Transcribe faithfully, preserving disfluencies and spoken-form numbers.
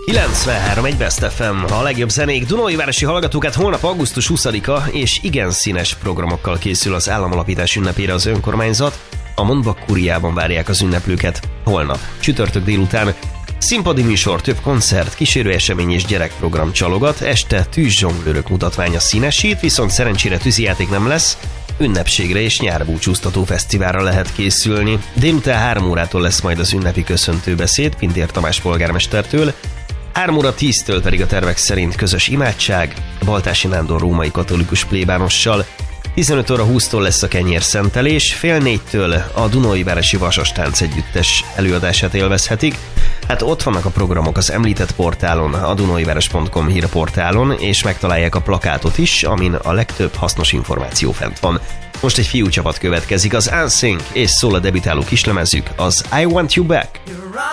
kilencvenhárom egy Best ef em, a legjobb zenék Dunaújvárosi hallgatókat. Holnap augusztus huszadika, és igen színes programokkal készül az államalapítás ünnepére az önkormányzat. A Mondvak Kuriában várják az ünneplőket. Holnap, csütörtök délután színpadi műsor, több koncert, kísérő esemény és gyerekprogram csalogat, este tűzzsonglőrök mutatványa színesít, viszont szerencsére tűzijáték nem lesz, ünnepségre és nyárbúcsúztató fesztiválra lehet készülni. Délután három órától lesz majd az ünnepi köszöntőbeszéd Pintér Tamás polgármestertől, három óra tíztől pedig a tervek szerint közös imádság Baltási Nándor római katolikus plébánossal, tizenöt óra húsztól lesz a kenyérszentelés, fél négytől a Dunaújvárosi Vasastánc Együttes előadását élvezhetik. Hát ott vannak a programok az említett portálon, a dunaújváros pont com hírportálon, és megtalálják a plakátot is, amin a legtöbb hasznos információ fent van. Most egy fiúcsapat következik, az Unsync, és szól a debütáló kislemezük, az I Want You Back.